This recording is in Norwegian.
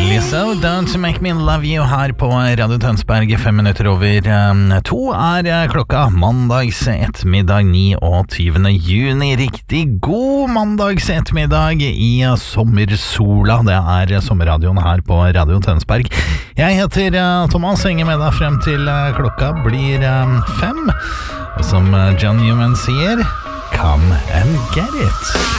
Lizzo, Don't Make Me Love You her på Radio Tønsberg. 5 minutter over 2 klokka. Mandags ettermiddag 29. juni. Riktig god mandags ettermiddag i sommersola. Det sommerradioen her på Radio Tønsberg. Jeg heter Thomas, henger med deg frem til klokka blir 5. Og som John Newman sier, come and get it.